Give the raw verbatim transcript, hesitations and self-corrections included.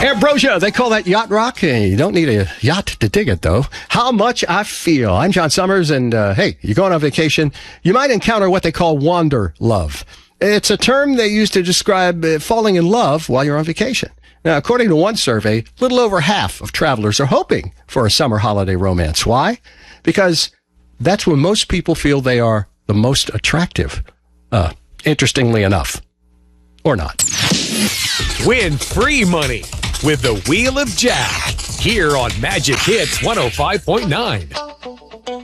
Ambrosia, they call that yacht rock. You don't need a yacht to dig it, though. How much I feel. I'm John Summers, and uh, hey, you're going on vacation. You might encounter what they call wander love. It's a term they use to describe uh, falling in love while you're on vacation. Now, according to one survey, little over half of travelers are hoping for a summer holiday romance. Why? Because that's when most people feel they are the most attractive. Uh, interestingly enough. Or not. Win free money with the Wheel of Jack here on Magic Hits one oh five point nine.